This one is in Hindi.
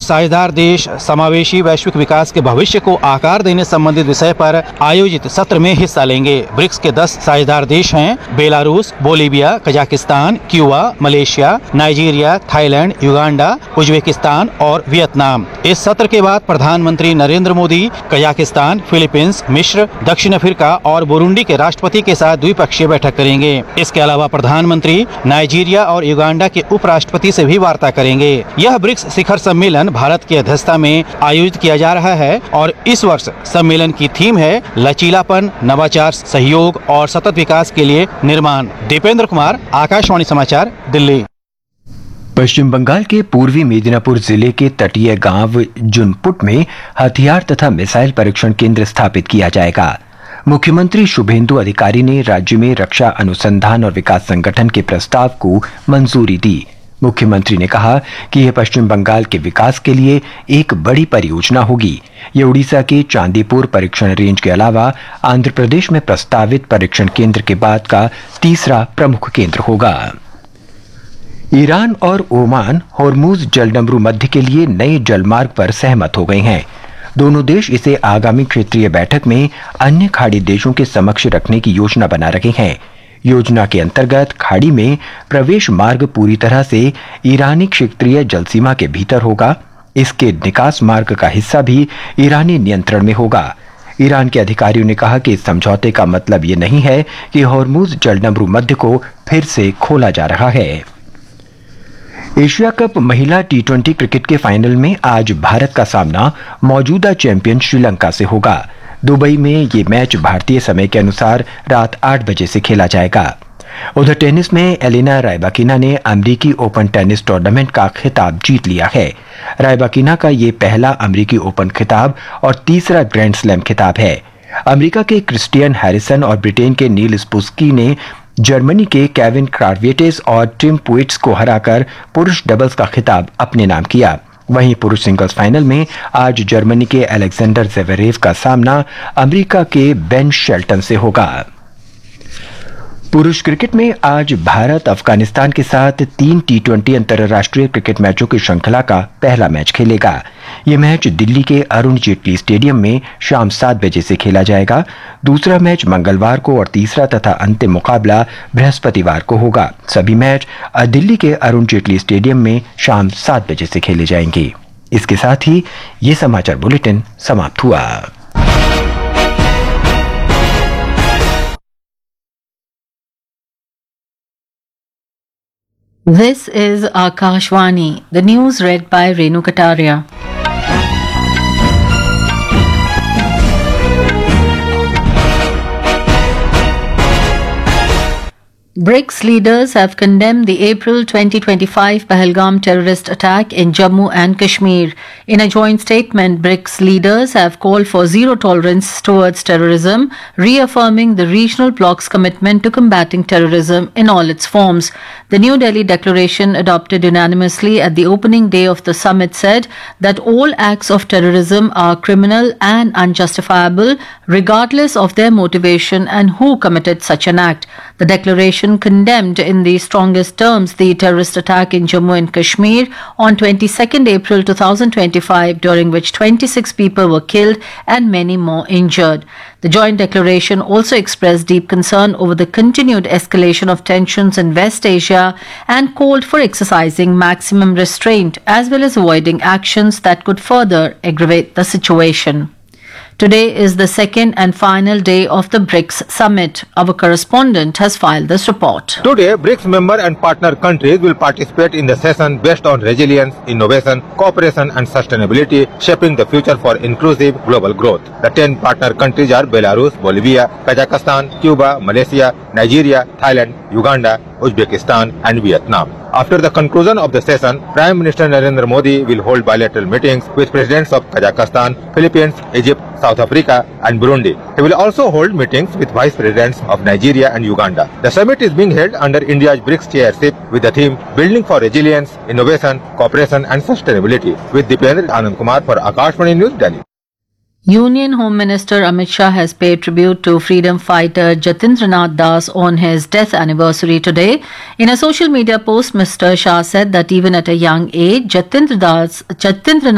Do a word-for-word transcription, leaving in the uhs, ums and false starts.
साझेदार देश समावेशी वैश्विक विकास के भविष्य को आकार देने संबंधित विषय पर आयोजित सत्र में हिस्सा लेंगे। ब्रिक्स के दस साझेदार देश हैं Belarus, Bolivia, Kazakhstan, Cuba, Malaysia, Nigeria, Thailand, Uganda, Uzbekistan और वियतनाम। इस सत्र के बाद प्रधानमंत्री नरेंद्र मोदी कजाकिस्तान, फिलीपींस, मिस्र, दक्षिण अफ्रीका और बुरुंडी के राष्ट्रपति के साथ द्विपक्षीय बैठक करेंगे। इसके अलावा प्रधानमंत्री नाइजीरिया और युगांडा के उपराष्ट्रपति से भी वार्ता करेंगे। यह ब्रिक्स शिखर सम्मेलन भारत की अध्यक्षता में आयोजित किया जा रहा है और इस वर्ष सम्मेलन की थीम है लचीलापन, नवाचार, सहयोग और सतत विकास के लिए निर्माण। दीपेंद्र कुमार, आकाशवाणी समाचार, दिल्ली। पश्चिम बंगाल के पूर्वी मेदिनीपुर जिले के तटीय गांव जुनपुट में हथियार तथा मिसाइल परीक्षण केंद्र स्थापित किया जाएगा। मुख्यमंत्री शुभेंदु अधिकारी ने राज्य में रक्षा अनुसंधान और विकास संगठन के प्रस्ताव को मंजूरी दी। मुख्यमंत्री ने कहा कि यह पश्चिम बंगाल के विकास के लिए एक बड़ी परियोजना होगी। ये उड़ीसा के चांदीपुर परीक्षण रेंज के अलावा आंध्र प्रदेश में प्रस्तावित परीक्षण केंद्र के बाद का तीसरा प्रमुख केंद्र होगा। ईरान और ओमान होर्मुज जलडमरू मध्य के लिए नए जलमार्ग पर सहमत हो गए हैं। दोनों देश इसे आगामी क्षेत्रीय बैठक में अन्य खाड़ी देशों के समक्ष रखने की योजना बना रहे हैं। योजना के अंतर्गत खाड़ी में प्रवेश मार्ग पूरी तरह से ईरानी क्षेत्रीय जलसीमा के भीतर होगा। इसके निकास मार्ग का हिस्सा भी ईरानी नियंत्रण में होगा। ईरान के अधिकारियों ने कहा कि इस समझौते का मतलब ये नहीं है कि होर्मुज जलडमरू मध्य को फिर से खोला जा रहा है। एशिया कप महिला टी ट्वेंटी क्रिकेट के फाइनल में आज भारत का सामना मौजूदा चैंपियन श्रीलंका से होगा। दुबई में ये मैच भारतीय समय के अनुसार रात आठ बजे से खेला जाएगा। उधर टेनिस में एलिना रायबाकिना ने अमेरिकी ओपन टेनिस टूर्नामेंट का खिताब जीत लिया है। रायबाकिना का ये पहला अमेरिकी ओपन खिताब और तीसरा ग्रैंड स्लैम खिताब है। अमेरिका के क्रिस्टियन हैरिसन और ब्रिटेन के नील स्पुस्की ने जर्मनी के केविन क्राविएट्स और टिम पुइट्स को हराकर पुरुष डबल्स का खिताब अपने नाम किया। वहीं पुरुष सिंगल्स फाइनल में आज जर्मनी के अलेक्जेंडर ज़वेरेव का सामना अमेरिका के बेन शेल्टन से होगा। पुरुष क्रिकेट में आज भारत अफगानिस्तान के साथ तीन टी ट्वेंटी अंतर्राष्ट्रीय क्रिकेट मैचों की श्रृंखला का पहला मैच खेलेगा। यह मैच दिल्ली के अरुण जेटली स्टेडियम में शाम सात बजे से खेला जाएगा। दूसरा मैच मंगलवार को और तीसरा तथा अंतिम मुकाबला बृहस्पतिवार को होगा। सभी मैच दिल्ली के अरुण जेटली स्टेडियम में शाम सात बजे से खेले जाएंगे। इसके साथ ही ये समाचार बुलेटिन समाप्त हुआ। This is Akashvani, the news read by Renu Kataria. BRICS leaders have condemned the April twenty twenty-five Pahalgam terrorist attack in Jammu and Kashmir. In a joint statement, BRICS leaders have called for zero tolerance towards terrorism, reaffirming the regional bloc's commitment to combating terrorism in all its forms. The New Delhi declaration, adopted unanimously at the opening day of the summit, said that all acts of terrorism are criminal and unjustifiable, regardless of their motivation and who committed such an act. The declaration condemned in the strongest terms the terrorist attack in Jammu and Kashmir on twenty-second April twenty twenty-five, during which twenty-six people were killed and many more injured. The joint declaration also expressed deep concern over the continued escalation of tensions in West Asia and called for exercising maximum restraint as well as avoiding actions that could further aggravate the situation. Today is the second and final day of the BRICS summit. Our correspondent has filed this report. Today, BRICS member and partner countries will participate in the session based on resilience, innovation, cooperation and sustainability, shaping the future for inclusive global growth. The ten partner countries are Belarus, Bolivia, Kazakhstan, Cuba, Malaysia, Nigeria, Thailand, Uganda, Uzbekistan and Vietnam. After the conclusion of the session, Prime Minister Narendra Modi will hold bilateral meetings with presidents of Kazakhstan, Philippines, Egypt, South Africa and Burundi. He will also hold meetings with vice presidents of Nigeria and Uganda. The summit is being held under India's BRICS chairship with the theme Building for Resilience, Innovation, Cooperation and Sustainability. With Dipendra Anand Kumar for Akashvani News, Delhi. Union Home Minister Amit Shah has paid tribute to freedom fighter Jatindranath Das on his death anniversary today. In a social media post, Mister Shah said that even at a young age, Jatindra Das, Jatindranath